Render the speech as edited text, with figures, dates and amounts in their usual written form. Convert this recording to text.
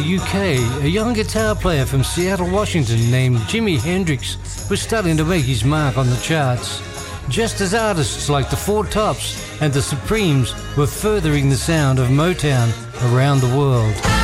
UK, a young guitar player from Seattle, Washington named Jimi Hendrix was starting to make his mark on the charts, just as artists like the Four Tops and the Supremes were furthering the sound of Motown around the world.